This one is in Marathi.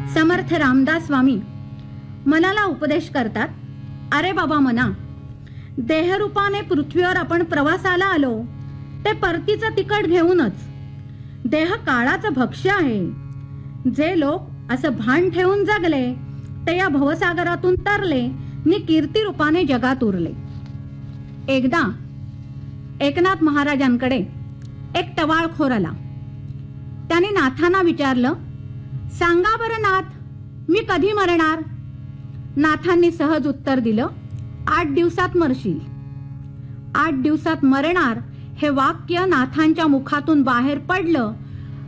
समर्थ रामदास स्वामी मनाला उपदेश करतात, अरे बाबा मना, देहरूपाने पृथ्वीवर आपण प्रवासाला आलो ते परतीचं तिकट घेऊनच. देह काळाचं भक्ष्य आहे. जे लोक असं भान ठेवून जगले ते या भवसागरातून तरले नि कीर्ती रूपाने जगात उरले. एकदा एकनाथ महाराजांकडे एक टवाळखोर आला. त्याने नाथांना विचारलं, सांगा बरं नाथ, मी कधी मरणार? नाथांनी सहज उत्तर दिलं, 8 दिवसात मरशील. 8 दिवसात मरणार हे वाक्य नाथांच्या मुखातून बाहेर पडलं